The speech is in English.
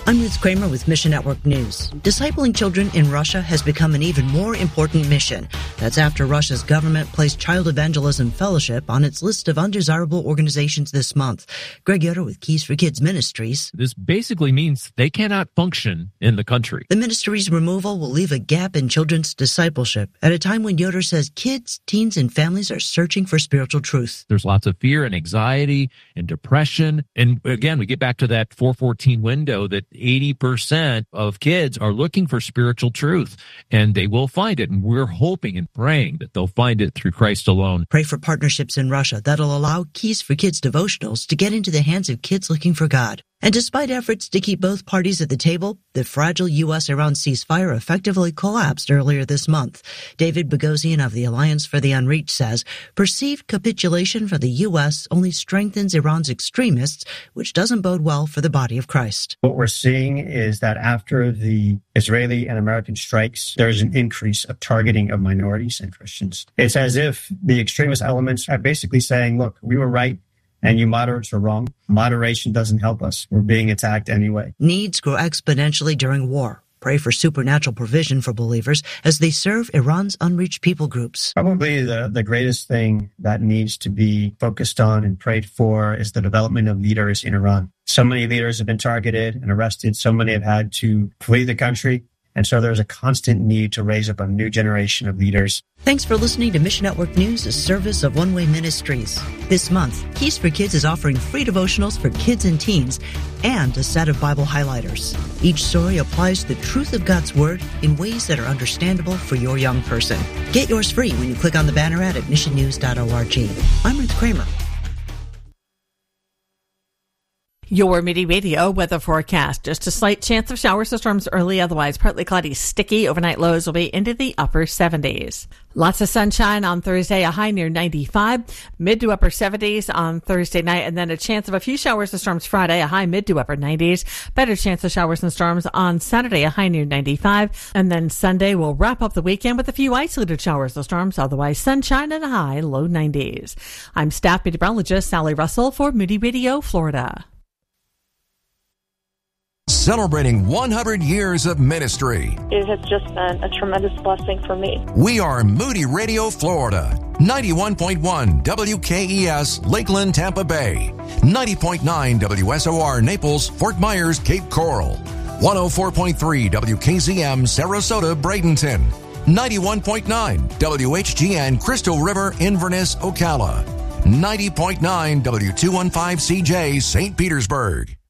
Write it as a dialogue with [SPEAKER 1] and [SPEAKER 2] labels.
[SPEAKER 1] I'm Ruth Kramer with Mission Network News. Discipling children in Russia has become an even more important mission. That's after Russia's government placed Child Evangelism Fellowship on its list of undesirable organizations this month. Greg Yoder with Keys for Kids Ministries.
[SPEAKER 2] This basically means they cannot function in the country.
[SPEAKER 1] The ministry's removal will leave a gap in children's discipleship at a time when Yoder says kids, teens, and families are searching for spiritual truth.
[SPEAKER 2] There's lots of fear and anxiety and depression. And again, we get back to that 414 window that 80% of kids are looking for spiritual truth, and they will find it. And we're hoping and praying that they'll find it through Christ alone.
[SPEAKER 1] Pray for partnerships in Russia that'll allow Keys for Kids devotionals to get into the hands of kids looking for God. And despite efforts to keep both parties at the table, the fragile U.S.-Iran ceasefire effectively collapsed earlier this month. David Bogosian of the Alliance for the Unreached says perceived capitulation from the U.S. only strengthens Iran's extremists, which doesn't bode well for the body of Christ.
[SPEAKER 3] What we're seeing is that after the Israeli and American strikes, there's an increase of targeting of minorities and Christians. It's as if the extremist elements are basically saying, look, we were right, and you moderates are wrong. Moderation doesn't help us. We're being attacked anyway.
[SPEAKER 1] Needs grow exponentially during war. Pray for supernatural provision for believers as they serve Iran's unreached people groups.
[SPEAKER 3] Probably the greatest thing that needs to be focused on and prayed for is the development of leaders in Iran. So many leaders have been targeted and arrested. So many have had to flee the country. And so there's a constant need to raise up a new generation of leaders.
[SPEAKER 1] Thanks for listening to Mission Network News, a service of One Way Ministries. This month, Keys for Kids is offering free devotionals for kids and teens and a set of Bible highlighters. Each story applies the truth of God's Word in ways that are understandable for your young person. Get yours free when you click on the banner ad at missionnews.org. I'm Ruth Kramer.
[SPEAKER 4] Your Midi Radio weather forecast. Just a slight chance of showers or storms early, otherwise partly cloudy, sticky. Overnight lows will be into the upper 70s. Lots of sunshine on Thursday, a high near 95, mid to upper 70s on Thursday night, and then a chance of a few showers or storms Friday, a high mid to upper 90s. Better chance of showers and storms on Saturday, a high near 95, and then Sunday we'll wrap up the weekend with a few isolated showers or storms, otherwise sunshine and a high low 90s. I'm staff meteorologist Sally Russell for Midi Radio, Florida.
[SPEAKER 5] Celebrating 100 years of ministry.
[SPEAKER 6] It has just been a tremendous blessing for me.
[SPEAKER 5] We are Moody Radio, Florida. 91.1 WKES, Lakeland, Tampa Bay. 90.9 WSOR, Naples, Fort Myers, Cape Coral. 104.3 WKZM, Sarasota, Bradenton. 91.9 WHGN, Crystal River, Inverness, Ocala. 90.9 W215CJ, St. Petersburg.